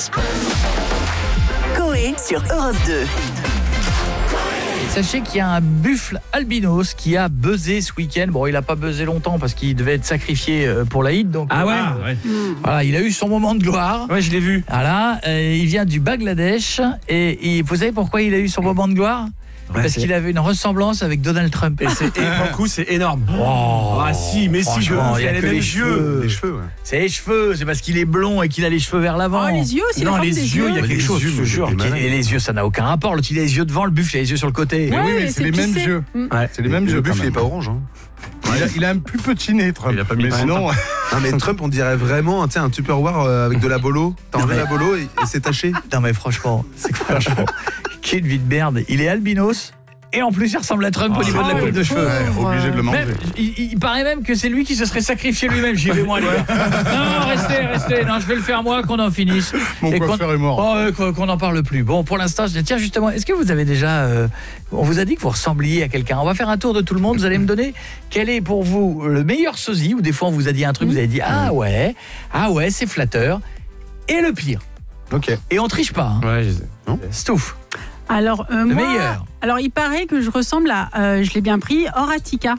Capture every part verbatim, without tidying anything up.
Coé sur Europe deux. Sachez qu'il y a un buffle albinos qui a buzzé ce week-end. Bon, il n'a pas buzzé longtemps parce qu'il devait être sacrifié pour l'Aïd. Donc, ah ouais, euh, ouais. Voilà, il a eu son moment de gloire. Ouais, je l'ai vu. Voilà, euh, il vient du Bangladesh. Et, et vous savez pourquoi il a eu son moment de gloire ? Ouais, parce c'est... qu'il avait une ressemblance avec Donald Trump. Et c'est, et pour le coup, c'est énorme. Oh, ah si, mais si, je, il a les mêmes yeux. Les cheveux, ouais. C'est les cheveux, c'est parce qu'il est blond et qu'il a les cheveux vers l'avant. Oh, les yeux aussi. Non, les yeux, il y a quelque chose, yeux, je te jure. Et les yeux, ça n'a aucun rapport. L'autre, il a les yeux devant, le buffle, il a les yeux sur le côté. Ouais, oui, mais c'est c'est les mêmes pissé. yeux. Ouais. C'est les mêmes yeux. Le buffle, quand il est même. pas orange. Hein. Il a, il a un plus petit nez, Trump. Il a pas mis mais le sinon, Non, mais Trump, on dirait vraiment tu sais, un Tupperware euh, avec de la bolo. T'as enlevé la bolo et, et c'est taché. Non, mais franchement, c'est quoi, franchement, quelle vie de merde. Il est albinos. Et en plus, il ressemble à Trump oh, au niveau de la coupe de cheveux. Ouais, obligé de le manger. Même, il, il paraît même que c'est lui qui se serait sacrifié lui-même. J'y vais moi, les gars. Non, restez, restez. Non, je vais le faire moi, qu'on en finisse. Mon Et coiffeur qu'on, est mort. Oh, euh, qu'on n'en parle plus. Bon, pour l'instant, je dis, tiens, justement, est-ce que vous avez déjà... Euh, on vous a dit que vous ressembliez à quelqu'un. On va faire un tour de tout le monde. Vous allez me donner quel est pour vous le meilleur sosie, ou des fois on vous a dit un truc, vous avez dit, ah ouais, ah ouais, c'est flatteur. Et le pire. Ok. Et on triche pas. Hein. Ouais, je sais. Non. Stouff. Alors, euh, Le moi, meilleur. Alors, il paraît que je ressemble à, euh, je l'ai bien pris, Horatica.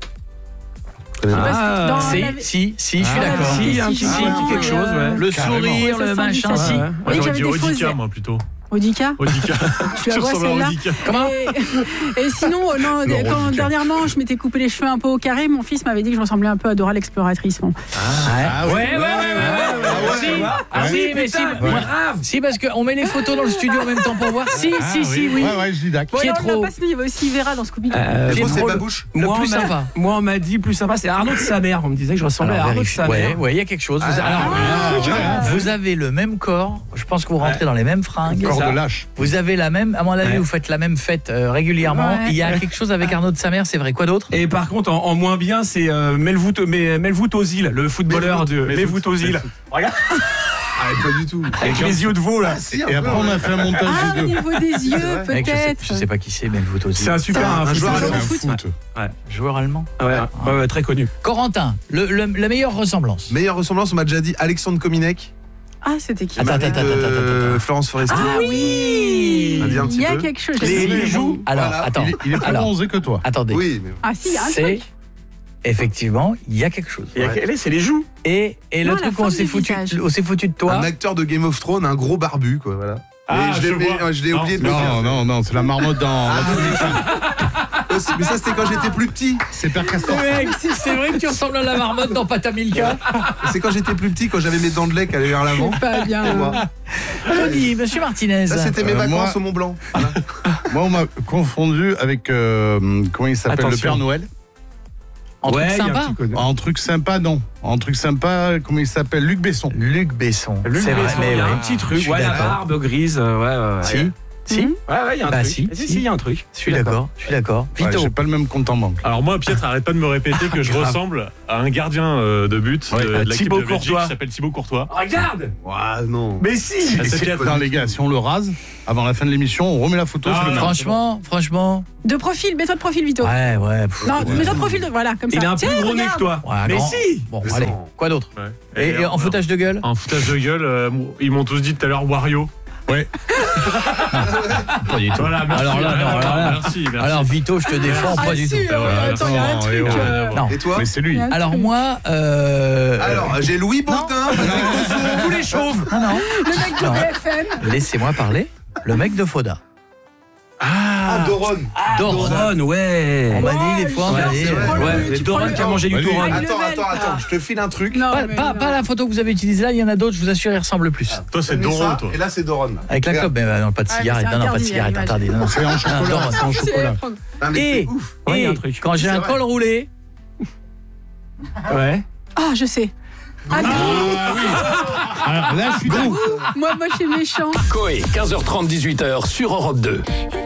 Ah, Dans Si, la- si, si, je suis Ah, d'accord. si, un Si, petit, si, un petit quelque si, chose, ouais. Le Carrément. sourire, Ça le sent machin, du si. sel. Ouais. Oui, Moi, j'aurais j'avais dit des Audica, fausses- moi, plutôt. Audica. Audica. Tu la Je vois ressemble à celle-là. Audica. Comment ? Et, et sinon, euh, non, Le quand Audica. dernièrement je m'étais coupé les cheveux un peu au carré, mon fils m'avait dit que je ressemblais un peu à Dora l'exploratrice. Bon. Ah, Ouais, ouais, ouais, ouais, ouais, ouais. Si, ah, si, mais si, moi- si, parce qu'on met les photos dans le studio en même temps pour voir. Si, Ah, si, si, oui. Ouais, ouais, je dis d'accord. Bon, alors, on Pietro. l'a pas suivi, il y avait aussi Vera dans Scooby-Doo. Euh, Pietro, c'est le- Babouche. Le moi, plus on m'a- sympa. Moi, on m'a dit plus sympa, c'est Arnaud de sa mère. On me disait que je ressemblais Alors, à Arnaud de vérifie. sa Ouais, mère. ouais, il y a quelque chose. Vous, alors, Ah, vous avez le même corps. Je pense que vous rentrez dans les mêmes fringues. Corps ça. de lâche. Vous avez la même, à mon avis, Ouais. vous faites la même fête euh, régulièrement. Ouais. Il y a quelque chose avec Arnaud de sa mère, c'est vrai. Quoi d'autre ? Et par contre, en, en moins bien, c'est euh, Melvout, mais- Melvout Ozil, le footballeur de Melvout Ozil. Regarde, Ah, pas du tout. avec les yeux de veau là. Si, un Et peu, après, on ouais. a fait un montage Ah, des au deux. niveau des yeux, Mec, je, sais, peut-être. je sais pas qui c'est, mais vous aussi. C'est un super Un un joueur footballeur. allemand. C'est un foot. joueur allemand. Ouais, ouais, ouais, très connu. Corentin, le, le- la meilleure ressemblance. Meilleure ressemblance, on m'a déjà dit Alexandre Kominek. Ah, c'était qui Attends, attends, attends, attends, attends, attends. Florence Foresti. Ah oui, On a dit un petit il y a peu. quelque chose. Les j'ai- joues. Alors, Voilà. attends. Il est, il est plus Alors, bronzé que toi. attendez. Oui, mais Ah si, il y a un C'est truc. effectivement, il y a quelque chose. Et Ouais. c'est les joues. Et, et Non, le la truc qu'on forme s'est du foutu, visage. on s'est foutu de toi. un acteur de Game of Thrones, un gros barbu, quoi, voilà. Ah, Et je l'ai, je mais, vois. euh, je l'ai Non, oublié de le Non, dire. non, non, c'est la marmotte dans. Aussi, mais ça, c'était quand j'étais plus petit. C'est Père Castor. Mec, c'est c'est vrai que tu ressembles à la marmotte dans Patamilka. C'est quand j'étais plus petit, quand j'avais mes dents de lait qui allaient vers l'avant. Pas bien. Tu vois. Tony, monsieur Martinez. Ça, c'était mes Euh, vacances moi- au Mont Blanc. Moi, on m'a confondu avec. euh, comment il s'appelle ? Le Attention. Père Noël. En truc Ouais, il y a un sympa. petit côté. En truc sympa, non. En truc sympa, comment il s'appelle ? Luc Besson. Luc Besson. Luc C'est vrai, Besson, mais il y a ouais. un petit Je truc. suis Ouais, la d'accord. barbe grise. euh, Ouais, ouais, ouais. Si, si, Mhm. Ouais, ouais, il y a un Bah, truc. si, Si, si. si, il y a un truc. je suis d'accord, je suis d'accord. Ouais, Vito. j'ai pas le même compte en banque. Alors moi, Pietre, arrête pas de me répéter que je Grave. ressemble à un gardien euh, de but Ouais, de, à de l'équipe Thibaut de Belgique Courtois. qui s'appelle Thibaut Courtois. Regarde. Ouah, non. Mais si. Ah, c'est Pietre. Non, les gars, si on le rase, avant la fin de l'émission, on remet la photo. Ah, c'est le non. même. Franchement, franchement. De profil, mets-toi de profil, Vito. Ouais, ouais. pff, Non, ouais. mets-toi de profil, de... voilà, comme ça. Il est un Tiens, plus gros nez regarde. que toi. Ouais, Mais grand. si. Bon, Mais allez. non. Quoi d'autre ? Ouais. Et, et en foutage de gueule ? En foutage de gueule, euh, ils m'ont tous dit tout à l'heure Wario. Ouais. Pas du tout. Voilà, merci. Alors là, non, alors là- merci, merci. Alors Vito, je te défends Ah pas du si, tout. euh, Ouais, attends, il y a un non, truc. et ouais, euh, Non. Et toi? Mais c'est lui. Il y a un Alors truc. moi, euh... Alors, j'ai Louis Bottin. tous les chauves. Non, non. Le mec de Non. B F M. Laissez-moi parler. Le mec de Foda. Ah, Doron. Doron. Doron, ouais. On m'a dit des fois, on Ouais, m'a dit, c'est euh, vrai. Ouais, Tu et Doron prends le- qui a mangé du Vas-y. Touron. Ah, Attends, level. attends, attends. Je te file un truc. Non, Pas, mais pas- non. pas la photo que vous avez utilisée là, il y en a d'autres, je vous assure, il ressemble plus. Toi, c'est T'as mis Doron, ça, toi. Et là, c'est Doron. Avec la Regarde. clope, mais non, pas de Ah, mais cigarette. c'est Non, non, pas de interdit, cigarette, l'image. interdit. Non, non. C'est en chocolat. Doron. C'est en C'est- chocolat. Non, mais Et, c'est ouf. Ouais, il y a un et truc. quand j'ai C'est un vrai. col roulé, Ouais. Ah, je sais. Ah, non. Alors là, je suis d'accord. Moi, moi, je suis méchant. Coé, quinze heures trente, dix-huit heures sur Europe deux.